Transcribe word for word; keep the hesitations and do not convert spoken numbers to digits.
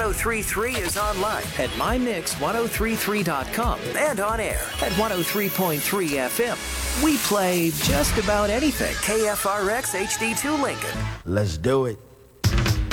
oh three point three is online at my mix ten thirty-three dot com and on air at one oh three point three F M. We play just about anything. K F R X H D two Lincoln. Let's do it.